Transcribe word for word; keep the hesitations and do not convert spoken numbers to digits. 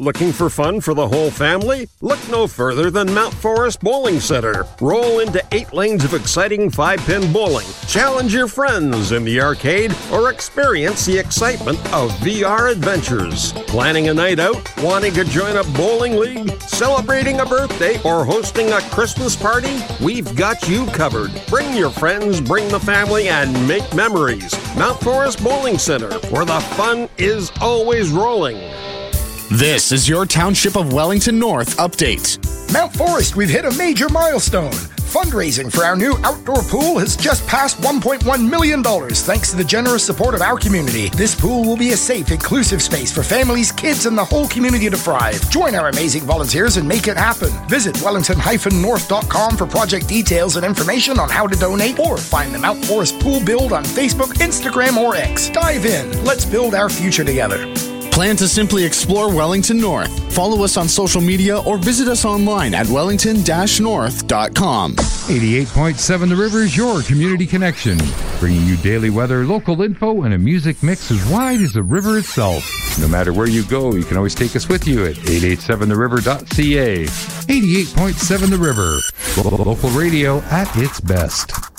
Looking for fun for the whole family? Look no further than Mount Forest Bowling Center. Roll into eight lanes of exciting five-pin bowling. Challenge your friends in the arcade or experience the excitement of V R adventures. Planning a night out? Wanting to join a bowling league? Celebrating a birthday or hosting a Christmas party? We've got you covered. Bring your friends, bring the family, and make memories. Mount Forest Bowling Center, where the fun is always rolling. This is your Township of Wellington North update. Mount Forest, we've hit a major milestone. Fundraising for our new outdoor pool has just passed one point one million dollars thanks to the generous support of our community. This pool will be a safe, inclusive space for families, kids, and the whole community to thrive. Join our amazing volunteers and make it happen. Visit wellington dash north dot com for project details and information on how to donate, or find the Mount Forest Pool Build on Facebook, Instagram, or X. Dive in. Let's build our future together. Plan to simply explore Wellington North. Follow us on social media or visit us online at wellington dash north dot com. eighty-eight point seven The River is your community connection, bringing you daily weather, local info, and a music mix as wide as the river itself. No matter where you go, you can always take us with you at eight eight seven the river dot c a. eighty-eight point seven The River, local radio at its best.